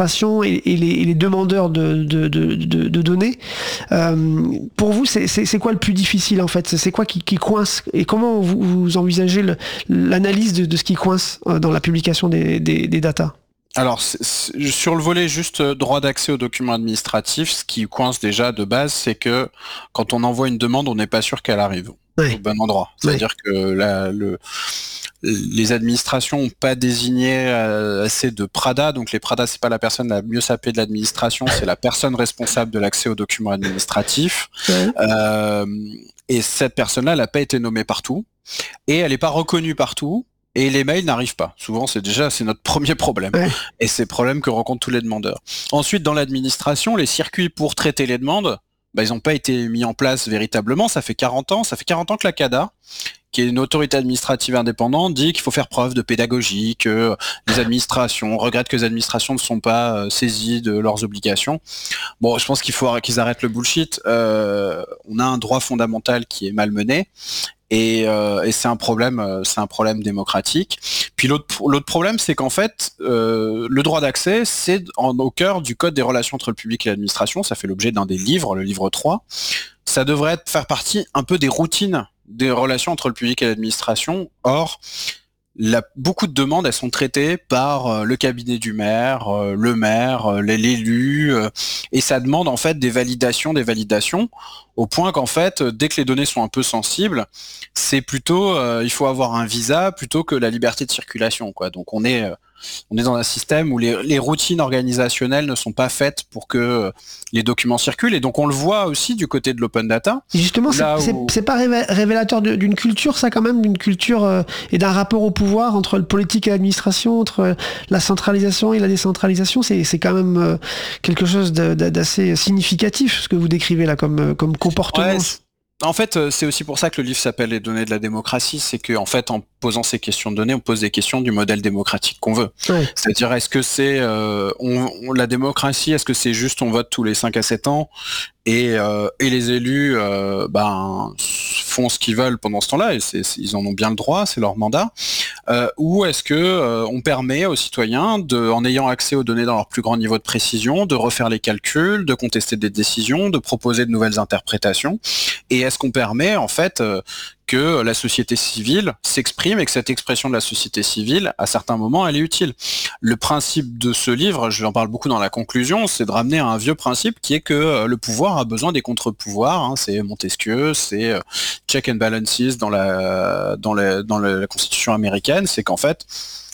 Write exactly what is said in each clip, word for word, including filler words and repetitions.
l'administration et, et, les, et les demandeurs de, de, de, de, de données. Euh, pour vous, c'est, c'est, c'est quoi le plus difficile en fait? C'est quoi qui, qui coince? Et comment vous, vous envisagez le, l'analyse de, de ce qui coince dans la publication des, des, des datas? Alors, c'est, c'est, sur le volet juste droit d'accès aux documents administratifs, ce qui coince déjà de base, c'est que quand on envoie une demande, on n'est pas sûr qu'elle arrive ouais. au bon endroit. C'est-à-dire ouais. que la, le, les administrations n'ont pas désigné assez de PRADA. Donc les PRADA, c'est pas la personne la mieux sapée de l'administration, c'est la personne responsable de l'accès aux documents administratifs. Ouais. Euh, et cette personne-là, elle n'a pas été nommée partout. Et elle n'est pas reconnue partout. Et les mails n'arrivent pas. Souvent, c'est déjà c'est notre premier problème. Ouais. Et c'est le problème que rencontrent tous les demandeurs. Ensuite, dans l'administration, les circuits pour traiter les demandes, bah, ils n'ont pas été mis en place véritablement. Ça fait quarante ans. Ça fait quarante ans que la CADA, qui est une autorité administrative indépendante, dit qu'il faut faire preuve de pédagogie, que les administrations regrettent que les administrations ne sont pas euh, saisies de leurs obligations. Bon, je pense qu'il faut qu'ils arrêtent le bullshit. Euh, on a un droit fondamental qui est malmené. Et, euh, et c'est un problème, c'est un problème démocratique. Puis l'autre, l'autre problème, c'est qu'en fait, euh, le droit d'accès, c'est en, au cœur du code des relations entre le public et l'administration. Ça fait l'objet d'un des livres, le livre trois. Ça devrait être, faire partie un peu des routines des relations entre le public et l'administration. Or, la, beaucoup de demandes, elles sont traitées par euh, le cabinet du maire, euh, le maire, euh, l'élu, euh, et ça demande en fait des validations, des validations, au point qu'en fait, dès que les données sont un peu sensibles, c'est plutôt, euh, il faut avoir un visa plutôt que la liberté de circulation, quoi. Donc on est, euh, on est dans un système où les, les routines organisationnelles ne sont pas faites pour que euh, les documents circulent, et donc on le voit aussi du côté de l'open data. Et justement, c'est, où... c'est, c'est pas révélateur de, d'une culture, ça quand même, d'une culture euh, et d'un rapport au pouvoir entre le politique et l'administration, entre la centralisation et la décentralisation. C'est, c'est quand même euh, quelque chose de, de, d'assez significatif, ce que vous décrivez là comme, comme comportement. Ouais, en fait, c'est aussi pour ça que le livre s'appelle Les données de la démocratie, c'est que en fait, en posant ces questions de données, on pose des questions du modèle démocratique qu'on veut. Ouais. C'est-à-dire, est-ce que c'est euh, on, on, la démocratie, est-ce que c'est juste on vote tous les cinq à sept ans et, euh, et les élus euh, ben, font ce qu'ils veulent pendant ce temps-là, et c'est, c'est, ils en ont bien le droit, c'est leur mandat, euh, ou est-ce que euh, on permet aux citoyens, de, en ayant accès aux données dans leur plus grand niveau de précision, de refaire les calculs, de contester des décisions, de proposer de nouvelles interprétations, et est-ce qu'on permet en fait euh, que la société civile s'exprime et que cette expression de la société civile, à certains moments, elle est utile. Le principe de ce livre, je en parle beaucoup dans la conclusion, c'est de ramener à un vieux principe qui est que euh, le pouvoir a besoin des contre-pouvoirs, hein, c'est Montesquieu, c'est euh, check and balances dans la, dans la, dans la Constitution américaine, c'est qu'en fait,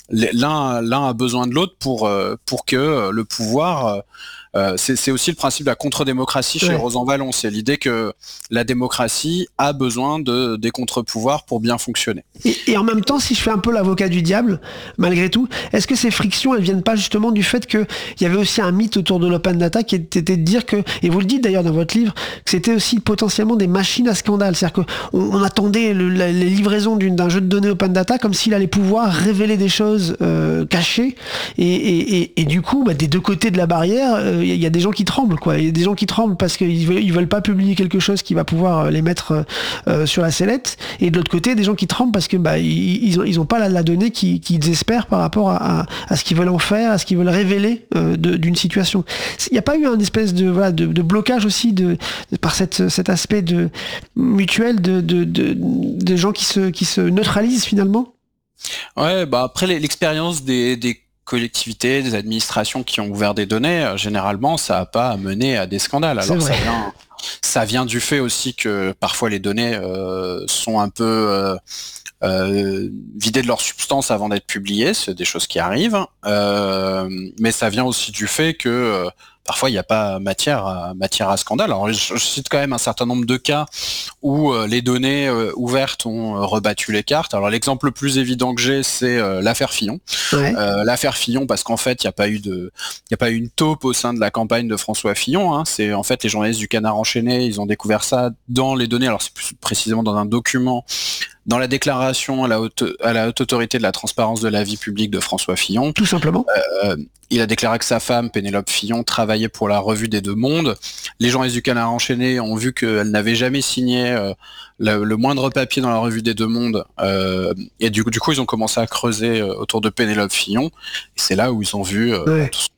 l'un, l'un a besoin de l'autre pour, euh, pour que le pouvoir... Euh, c'est, c'est aussi le principe de la contre-démocratie chez ouais. Rosanvallon, c'est l'idée que la démocratie a besoin de, des contre-pouvoirs pour bien fonctionner. Et, et en même temps, si je fais un peu l'avocat du diable, malgré tout, est-ce que ces frictions, elles viennent pas justement du fait qu'il y avait aussi un mythe autour de l'open data qui était de dire que, et vous le dites d'ailleurs dans votre livre, que c'était aussi potentiellement des machines à scandale, c'est-à-dire qu'on on attendait le, la, les livraisons d'une, d'un jeu de données open data comme s'il allait pouvoir révéler des choses euh, cachées, et, et, et, et du coup, bah, des deux côtés de la barrière, euh, il y a des gens qui tremblent, quoi. Il y a des gens qui tremblent parce qu'ils veulent, ils veulent pas publier quelque chose qui va pouvoir les mettre euh, sur la sellette. Et de l'autre côté, des gens qui tremblent parce que bah ils, ils ont, ils ont pas la, la donnée qu'ils, qu'ils espèrent par rapport à, à, à ce qu'ils veulent en faire, à ce qu'ils veulent révéler euh, de, d'une situation. Il n'y a pas eu un espèce de voilà de, de blocage aussi de, de par cette, cet aspect de mutuel de, de, de, de gens qui se qui se neutralisent finalement. Ouais, bah après l'expérience des, des collectivités, des administrations qui ont ouvert des données, euh, généralement, ça n'a pas mené à des scandales. Alors ça vient, ça vient du fait aussi que parfois les données euh, sont un peu euh, euh, vidées de leur substance avant d'être publiées, c'est des choses qui arrivent, euh, mais ça vient aussi du fait que euh, parfois il n'y a pas matière à, matière à scandale. Alors je, je cite quand même un certain nombre de cas où euh, les données euh, ouvertes ont euh, rebattu les cartes. Alors l'exemple le plus évident que j'ai, c'est euh, l'affaire Fillon. Ouais. Euh, l'affaire Fillon, parce qu'en fait il n'y a pas eu de, il n'y a pas eu une taupe au sein de la campagne de François Fillon. Hein. C'est en fait les journalistes du Canard enchaîné, ils ont découvert ça dans les données. Alors c'est plus précisément dans un document. Dans la déclaration à la, haute, à la haute autorité de la transparence de la vie publique de François Fillon. Tout simplement. Euh, il a déclaré que sa femme, Pénélope Fillon, travaillait pour la revue des Deux Mondes. Les journalistes du Canard enchaîné ont vu qu'elle n'avait jamais signé euh, le, le moindre papier dans la revue des Deux Mondes. Euh, et du coup, du coup, ils ont commencé à creuser euh, autour de Pénélope Fillon. Et c'est là où ils ont vu euh, ouais. tout ce